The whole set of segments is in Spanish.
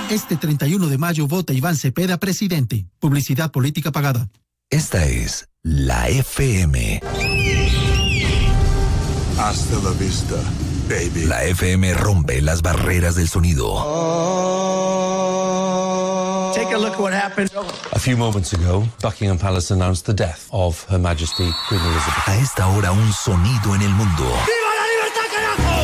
Este 31 de mayo vota Iván Cepeda presidente. Publicidad política pagada. Esta es la FM. Hasta la vista, baby. La FM rompe las barreras del sonido. Take a look at what happened. A few moments ago, Buckingham Palace announced the death of Her Majesty Queen Elizabeth. A esta hora, un sonido en el mundo. ¡Viva la libertad, carajo!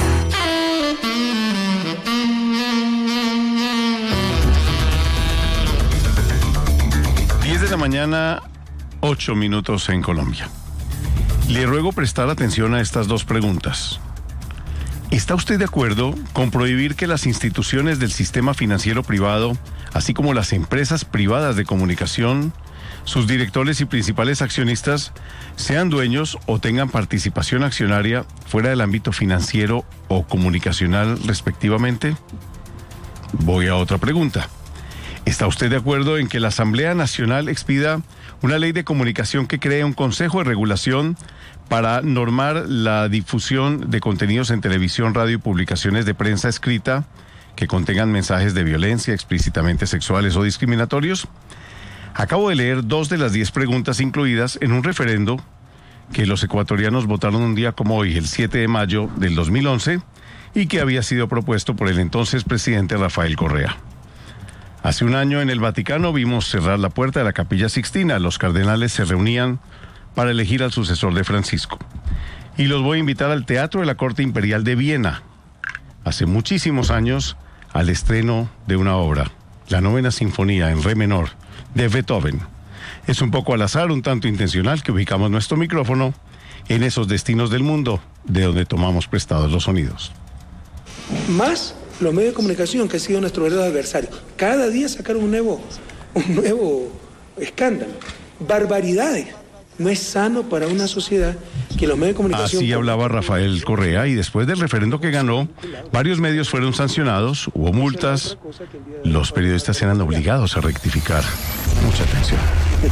10 de la mañana, 8 minutos en Colombia. Le ruego prestar atención a estas dos preguntas. ¿Está usted de acuerdo con prohibir que las instituciones del sistema financiero privado, así como las empresas privadas de comunicación, sus directores y principales accionistas, sean dueños o tengan participación accionaria fuera del ámbito financiero o comunicacional respectivamente? Voy a otra pregunta. ¿Está usted de acuerdo en que la Asamblea Nacional expida una ley de comunicación que cree un consejo de regulación para normar la difusión de contenidos en televisión, radio y publicaciones de prensa escrita que contengan mensajes de violencia, explícitamente sexuales o discriminatorios? Acabo de leer 2 de las 10 preguntas incluidas en un referendo que los ecuatorianos votaron un día como hoy, el 7 de mayo del 2011, y que había sido propuesto por el entonces presidente Rafael Correa. Hace un año en el Vaticano vimos cerrar la puerta de la Capilla Sixtina. Los cardenales se reunían para elegir al sucesor de Francisco. Y los voy a invitar al Teatro de la Corte Imperial de Viena, hace muchísimos años, al estreno de una obra, la Novena Sinfonía en Re menor, de Beethoven. Es un poco al azar, un tanto intencional, que ubicamos nuestro micrófono en esos destinos del mundo de donde tomamos prestados los sonidos. Más los medios de comunicación, que han sido nuestro verdadero adversario. Cada día sacaron un nuevo escándalo. Barbaridades. No es sano para una sociedad que los medios de comunicación... Así hablaba Rafael Correa, y después del referendo que ganó, varios medios fueron sancionados, hubo multas, los periodistas eran obligados a rectificar. Mucha atención.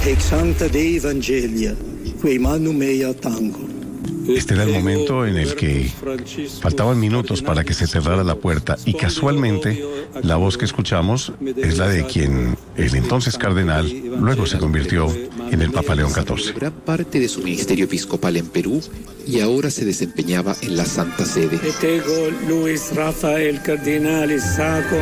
Este era el momento en el que faltaban minutos para que se cerrara la puerta, y casualmente la voz que escuchamos es la de quien el entonces cardenal luego se convirtió en el Papa León XIV. Gran parte de su ministerio episcopal en Perú y ahora se desempeñaba en la Santa Sede. Tengo Luis Rafael Cardenal Saco.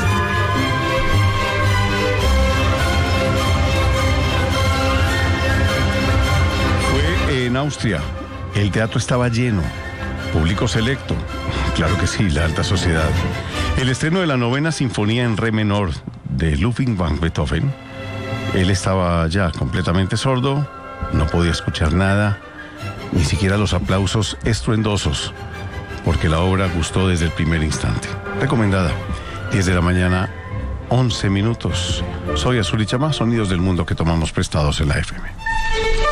Fue en Austria. El teatro estaba lleno, público selecto, claro que sí, la alta sociedad. El estreno de la Novena Sinfonía en Re menor de Ludwig van Beethoven. Él estaba ya completamente sordo, no podía escuchar nada, ni siquiera los aplausos estruendosos, porque la obra gustó desde el primer instante. Recomendada, 10 de la mañana, 11 minutos. Soy Azul y Chamá, sonidos del mundo que tomamos prestados en la FM.